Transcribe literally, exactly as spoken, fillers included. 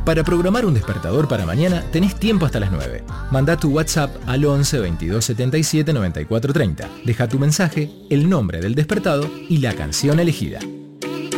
Para programar un despertador para mañana tenés tiempo hasta las nueve. Mandá tu WhatsApp al once veintidós setenta y siete noventa y cuatro treinta. Deja tu mensaje, el nombre del despertado y la canción elegida.